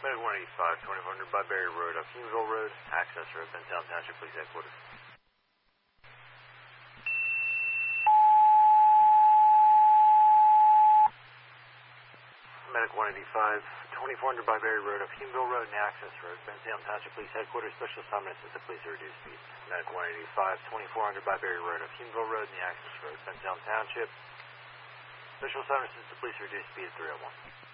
Medic 185, 2400 by Berry Road, up Hughesville Road, access road, Bentown Township Police Headquarters. Medic 185, 2400 by Berry Road, up Hughesville Road, and access road, Bentown Township Police Headquarters, special assignment assistant police at reduced speed. Medic 185, 2400 by Berry Road, up Hughesville Road, and the access road, Bentown Township. Special assignment assistant police at reduced speed at 301.